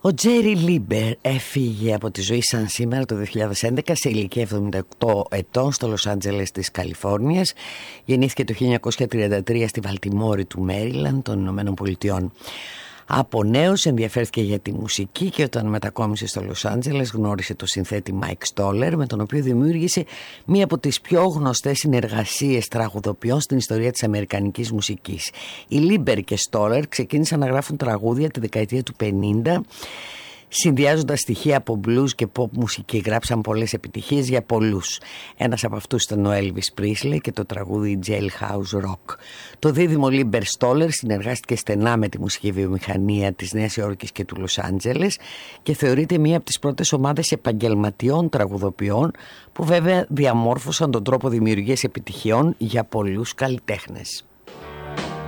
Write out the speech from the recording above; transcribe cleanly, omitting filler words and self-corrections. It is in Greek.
Ο Τζέρι Λίμπερ έφυγε από τη ζωή σαν σήμερα το 2011 σε ηλικία 78 ετών στο Λος Άντζελες της Καλιφόρνιας. Γεννήθηκε το 1933 στη Βαλτιμόρη του Μέριλαντ των Ηνωμένων Πολιτειών. Από νέος ενδιαφέρθηκε για τη μουσική και όταν μετακόμισε στο Λος Άντζελες γνώρισε το συνθέτη Μάικ Στόλερ, με τον οποίο δημιούργησε μία από τις πιο γνωστές συνεργασίες τραγουδοποιών στην ιστορία της αμερικανικής μουσικής. Οι Λίμπερ και Στόλερ ξεκίνησαν να γράφουν τραγούδια τη δεκαετία του 50, συνδυάζοντας στοιχεία από blues και pop μουσική. Γράψαν πολλές επιτυχίες για πολλούς. Ένας από αυτούς ήταν ο Elvis Presley και το τραγούδι Jailhouse Rock. Το δίδυμο Lieber Stoller συνεργάστηκε στενά με τη μουσική βιομηχανία της Νέας Υόρκης και του Λος Άντζελες και θεωρείται μία από τις πρώτες ομάδες επαγγελματιών τραγουδοποιών που βέβαια διαμόρφωσαν τον τρόπο δημιουργίας επιτυχιών για πολλούς καλλιτέχνες.